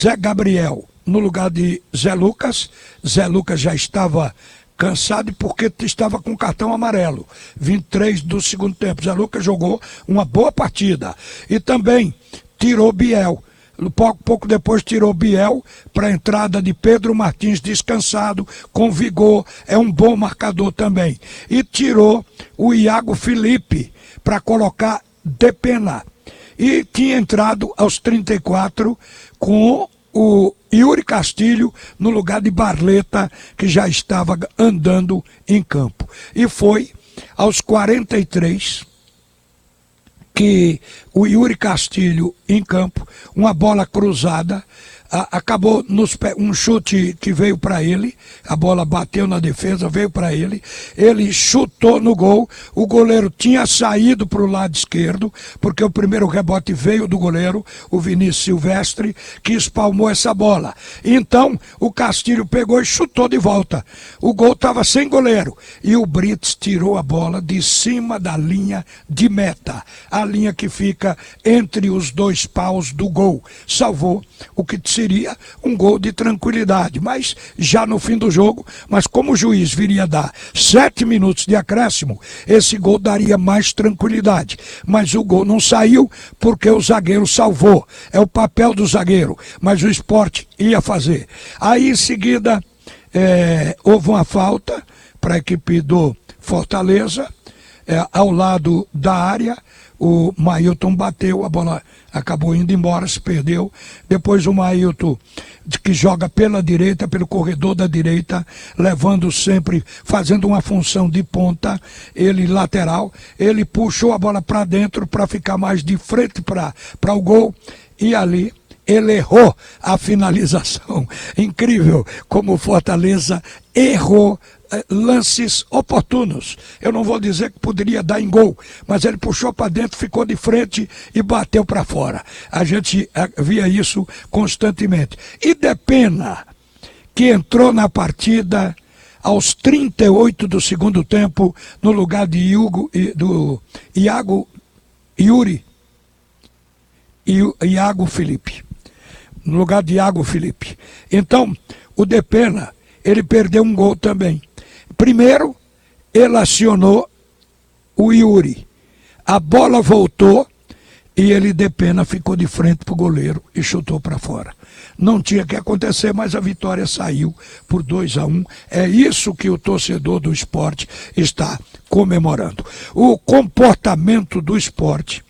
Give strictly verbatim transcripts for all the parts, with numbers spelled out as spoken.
Zé Gabriel no lugar de Zé Lucas. Zé Lucas já estava cansado porque estava com cartão amarelo. vinte e três do segundo tempo. Zé Lucas jogou uma boa partida. E também tirou Biel. Pouco, pouco depois tirou Biel para a entrada de Pedro Martins, descansado, com vigor, é um bom marcador também. E tirou o Iago Felipe para colocar Depena. E tinha entrado aos trinta e quatro com o Yuri Castilho no lugar de Barleta, que já estava andando em campo. E foi aos quarenta e três que o Yuri Castilho em campo, uma bola cruzada, a, acabou nos um chute que veio para ele, a bola bateu na defesa, veio para ele, ele chutou no gol, o goleiro tinha saído para o lado esquerdo, porque o primeiro rebote veio do goleiro, o Vinícius Silvestre, que espalmou essa bola. Então o Castilho pegou e chutou de volta, o gol estava sem goleiro, e o Brits tirou a bola de cima da linha de meta, a linha que fica entre os dois paus do gol, salvou o que seria um gol de tranquilidade, mas já no fim do jogo, mas como o juiz viria dar sete minutos de acréscimo, esse gol daria mais tranquilidade, mas o gol não saiu porque o zagueiro salvou, é o papel do zagueiro, mas o Sport ia fazer. Aí em seguida é, houve uma falta para a equipe do Fortaleza, é, ao lado da área, o Mailton bateu, a bola acabou indo embora, se perdeu. Depois o Mailton, que joga pela direita, pelo corredor da direita, levando sempre, fazendo uma função de ponta, ele lateral, ele puxou a bola para dentro para ficar mais de frente para o gol, e ali ele errou a finalização. Incrível como o Fortaleza errou lances oportunos. Eu não vou dizer que poderia dar em gol, mas ele puxou para dentro, ficou de frente e bateu para fora. A gente via isso constantemente. E Depena, que entrou na partida aos trinta e oito do segundo tempo, no lugar de Hugo, do Iago Yuri e Iago Felipe. No lugar de Iago Felipe. Então, o Depena, ele perdeu um gol também. Primeiro, ele acionou o Yuri. A bola voltou e ele, Depena, ficou de frente para o goleiro e chutou para fora. Não tinha que acontecer, mas a vitória saiu por dois a um. É isso que o torcedor do Sport está comemorando. O comportamento do Sport,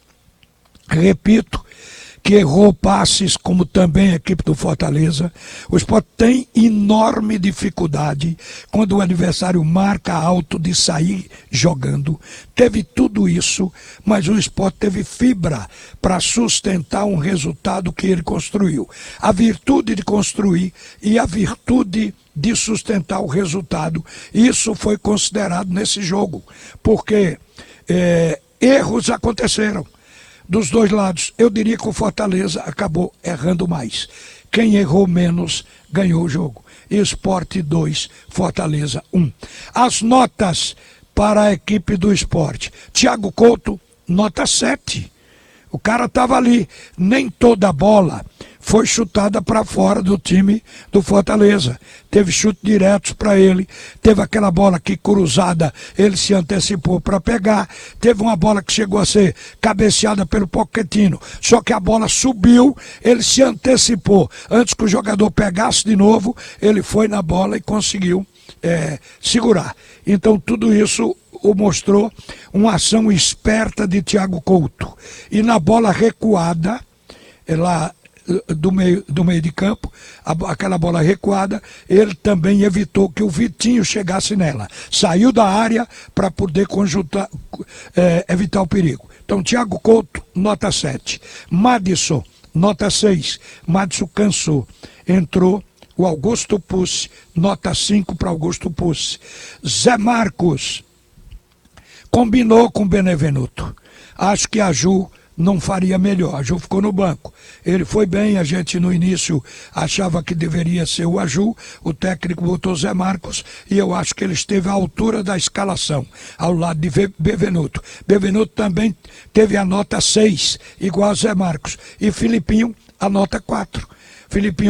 repito, que errou passes, como também a equipe do Fortaleza. O Sport tem enorme dificuldade quando o adversário marca alto de sair jogando. Teve tudo isso, mas o Sport teve fibra para sustentar um resultado que ele construiu. A virtude de construir e a virtude de sustentar o resultado, isso foi considerado nesse jogo, porque é, erros aconteceram dos dois lados. Eu diria que o Fortaleza acabou errando mais. Quem errou menos ganhou o jogo. Sport dois, Fortaleza um. As notas para a equipe do Sport. Thiago Couto, nota sete. O cara estava ali. Nem toda a bola foi chutada para fora do time do Fortaleza. Teve chute diretos para ele, teve aquela bola que cruzada, ele se antecipou para pegar, teve uma bola que chegou a ser cabeceada pelo Pochettino, só que a bola subiu, ele se antecipou, antes que o jogador pegasse de novo, ele foi na bola e conseguiu é, segurar. Então tudo isso o mostrou uma ação esperta de Thiago Couto. E na bola recuada, lá do meio, do meio de campo, a, aquela bola recuada, ele também evitou que o Vitinho chegasse nela. Saiu da área para poder conjuntar, é, evitar o perigo. Então, Thiago Couto, nota sete. Madison, nota seis. Madison cansou. Entrou o Augusto Pucci, nota cinco para Augusto Pucci. Zé Marcos combinou com o Benevenuto. Acho que a Ju não faria melhor. A Ju ficou no banco. Ele foi bem, a gente no início achava que deveria ser o Aju, o técnico botou Zé Marcos e eu acho que ele esteve à altura da escalação, ao lado de Benevenuto. Benevenuto também teve a nota seis, igual a Zé Marcos. E Filipinho, a nota quatro. Filipinho